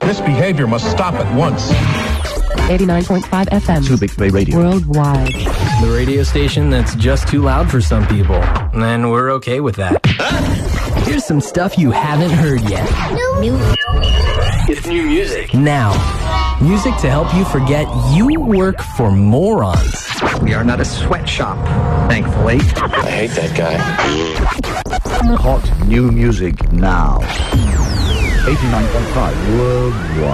This behavior must stop at once. 89.5 FM. Subic Bay Radio. Worldwide. The radio station that's just too loud for some people. And we're okay with that. Here's some stuff you haven't heard yet. New. It's new music. Now. Music to help you forget you work for morons. We are not a sweatshop, thankfully. I hate that guy. Hot new music now. 89.5 Worldwide.